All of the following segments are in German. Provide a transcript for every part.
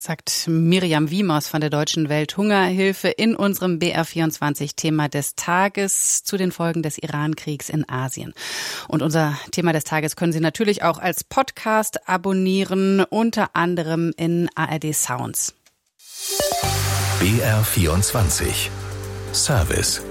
Sagt Miriam Wiemers von der Deutschen Welthungerhilfe in unserem BR24-Thema des Tages zu den Folgen des Iran-Kriegs in Asien. Und unser Thema des Tages können Sie natürlich auch als Podcast abonnieren, unter anderem in ARD Sounds. BR24 Service.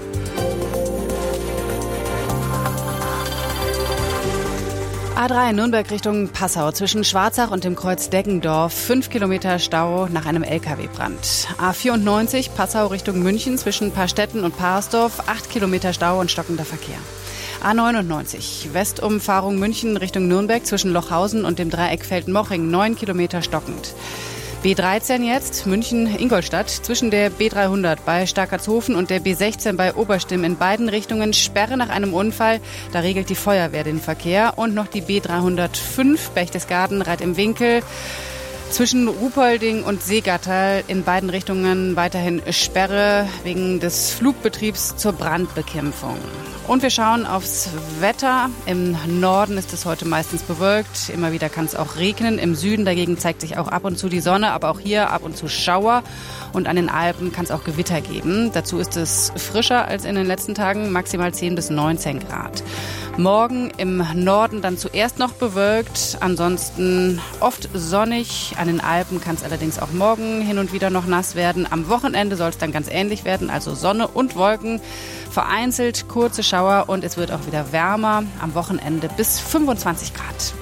A3 Nürnberg Richtung Passau zwischen Schwarzach und dem Kreuz Deggendorf. 5 Kilometer Stau nach einem LKW-Brand. A94 Passau Richtung München zwischen Paarstetten und Parsdorf. 8 Kilometer Stau und stockender Verkehr. A99 Westumfahrung München Richtung Nürnberg zwischen Lochhausen und dem Dreieck Feldmoching. 9 Kilometer stockend. B13 jetzt, München-Ingolstadt, zwischen der B300 bei Starkertshofen und der B16 bei Oberstimm in beiden Richtungen Sperre nach einem Unfall. Da regelt die Feuerwehr den Verkehr. Und noch die B305 Berchtesgaden, Reit im Winkel. Zwischen Ruhpolding und Seegatterl in beiden Richtungen weiterhin Sperre wegen des Flugbetriebs zur Brandbekämpfung. Und wir schauen aufs Wetter. Im Norden ist es heute meistens bewölkt. Immer wieder kann es auch regnen. Im Süden dagegen zeigt sich auch ab und zu die Sonne, aber auch hier ab und zu Schauer. Und an den Alpen kann es auch Gewitter geben. Dazu ist es frischer als in den letzten Tagen, maximal 10 bis 19 Grad. Morgen im Norden dann zuerst noch bewölkt, ansonsten oft sonnig. An den Alpen kann es allerdings auch morgen hin und wieder noch nass werden. Am Wochenende soll es dann ganz ähnlich werden, also Sonne und Wolken. Vereinzelt kurze Schauer und es wird auch wieder wärmer. Am Wochenende bis 25 Grad.